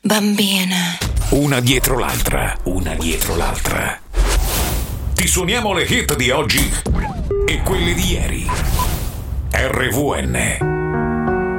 Bambina. Una dietro l'altra. Ti suoniamo le hit di oggi e quelle di ieri. RVN.